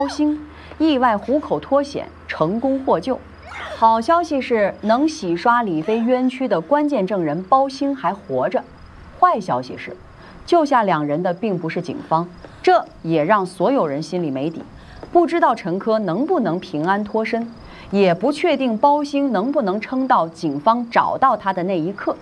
兴意外虎口脱险，成功获救。好消息是，能洗刷李飞冤屈的关键证人包兴还活着。坏消息是，救下两人的并不是警方，这也让所有人心里没底，不知道陈科能不能平安脱身，也不确定包兴能不能撑到警方找到他的那一刻。